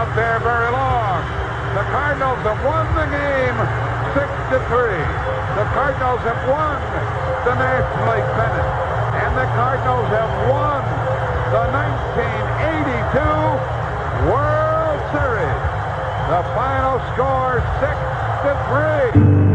out there very long. The Cardinals have won the game 6-3. The Cardinals have won the National League pennant. And the Cardinals have won the 1982 World Series. The final score 6-3.